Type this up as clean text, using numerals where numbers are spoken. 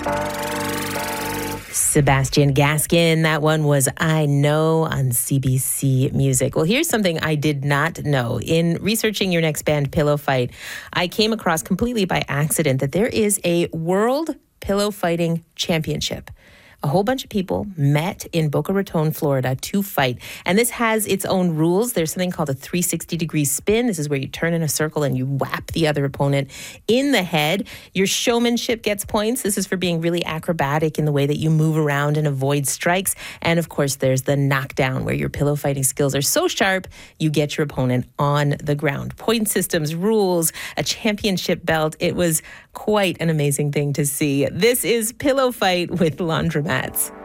Sebastian Gaskin. That one was I Know on CBC Music. Well, here's something I did not know. In researching your next band, Pillow Fight, I came across completely by accident that there is a World Pillow Fighting Championship. A whole bunch of people met in Boca Raton, Florida to fight. And this has its own rules. There's something called a 360-degree spin. This is where you turn in a circle and you whap the other opponent in the head. Your showmanship gets points. This is for being really acrobatic in the way that you move around and avoid strikes. And of course, there's the knockdown, where your pillow fighting skills are so sharp, you get your opponent on the ground. Point systems, rules, a championship belt. It was quite an amazing thing to see. This is Pillow Fight with Laundromats.